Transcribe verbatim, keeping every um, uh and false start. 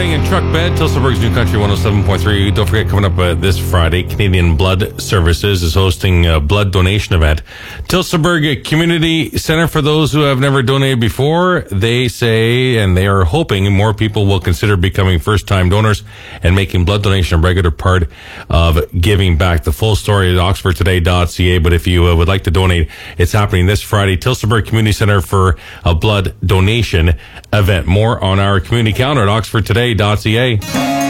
morning in Truck Bed, Tilsonburg's New Country one oh seven point three. Don't forget, coming up uh, this Friday, Canadian Blood Services is hosting a blood donation event. Tilsonburg Community Center, for those who have never donated before, they say, and they are hoping more people will consider becoming first-time donors and making blood donation a regular part of giving back. The full story at oxford today dot c a, but if you uh, would like to donate, it's happening this Friday, Tilsonburg Community Center for a blood donation event. More on our community calendar at oxford today dot c a.